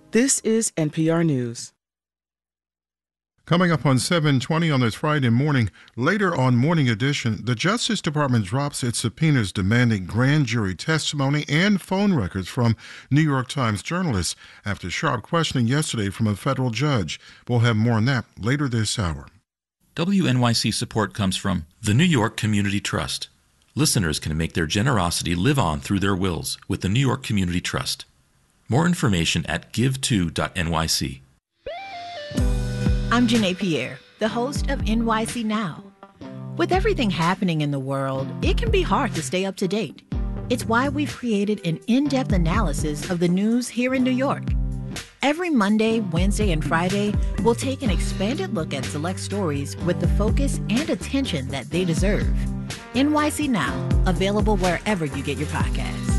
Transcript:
This is NPR News. Coming up on 7:20 on this Friday morning, later on Morning Edition, the Justice Department drops its subpoenas demanding grand jury testimony and phone records from New York Times journalists after sharp questioning yesterday from a federal judge. We'll have more on that later this hour. WNYC support comes from the New York Community Trust. Listeners can make their generosity live on through their wills with the New York Community Trust. More information at give2.nyc. I'm Janae Pierre, the host of NYC Now. With everything happening in the world, it can be hard to stay up to date. It's why we've created an in-depth analysis of the news here in New York. Every Monday, Wednesday, and Friday, we'll take an expanded look at select stories with the focus and attention that they deserve. NYC Now, available wherever you get your podcasts.